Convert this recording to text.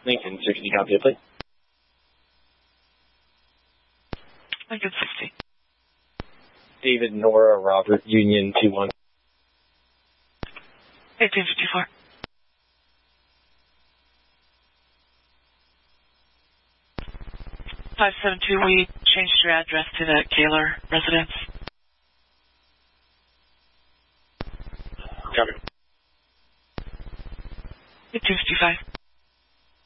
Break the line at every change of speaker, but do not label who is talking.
Lincoln 60, copy, please.
Lincoln 60.
David, Nora, Robert, Union 21.
1854. 572, we changed your address to the Kaler residence.